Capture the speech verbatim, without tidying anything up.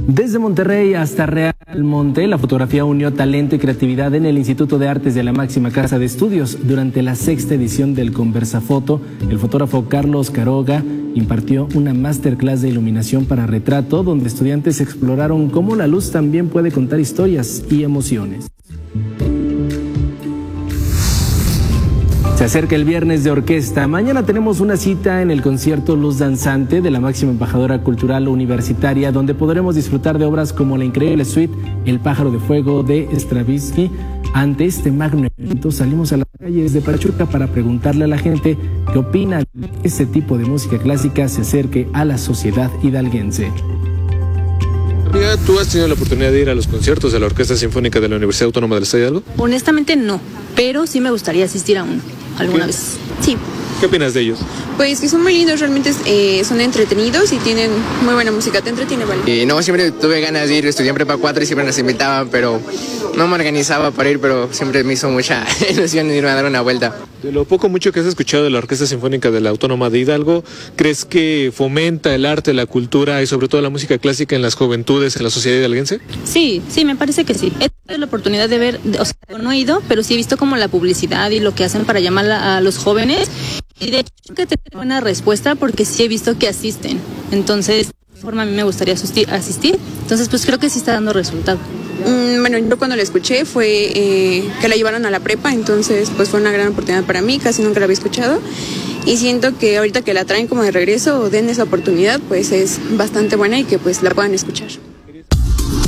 Desde Monterrey hasta Real Monte, la fotografía unió talento y creatividad en el Instituto de Artes de la máxima casa de estudios. Durante la sexta edición del Conversafoto, el fotógrafo Carlos Caroga impartió una masterclass de iluminación para retrato, donde estudiantes exploraron cómo la luz también puede contar historias y emociones. Se acerca el viernes de orquesta. Mañana tenemos una cita en el concierto Luz Danzante de la máxima embajadora cultural universitaria, donde podremos disfrutar de obras como la increíble suite El pájaro de fuego de Stravinsky. Ante este magno evento salimos a las calles de Pachuca para preguntarle a la gente qué opina de que este tipo de música clásica se acerque a la sociedad hidalguense. Amiga, ¿tú has tenido la oportunidad de ir a los conciertos de la Orquesta Sinfónica de la Universidad Autónoma del Estado de Hidalgo? Honestamente no, pero sí me gustaría asistir a uno alguna ¿Qué? vez. Sí. ¿Qué opinas de ellos? Pues que son muy lindos, realmente eh, son entretenidos y tienen muy buena música, te entretiene, ¿vale? Y no, siempre tuve ganas de ir, estudié en Prepa cuatro y siempre nos invitaban, pero no me organizaba para ir, pero siempre me hizo mucha ilusión irme a dar una vuelta. De lo poco mucho que has escuchado de la Orquesta Sinfónica de la Autónoma de Hidalgo, ¿crees que fomenta el arte, la cultura y sobre todo la música clásica en las juventudes, en la sociedad hidalguense? Sí, sí, me parece que sí. He tenido la oportunidad de ver, o sea, no he ido, pero sí he visto como la publicidad y lo que hacen para llamar a los jóvenes. Y de hecho que tengo buena respuesta porque sí he visto que asisten. Entonces, de esta forma a mí me gustaría asistir. asistir. Entonces, pues creo que sí está dando resultado. Mm, bueno, yo cuando la escuché fue eh, que la llevaron a la prepa, entonces pues fue una gran oportunidad para mí, casi nunca la había escuchado. Y siento que ahorita que la traen como de regreso o den esa oportunidad, pues es bastante buena y que pues la puedan escuchar.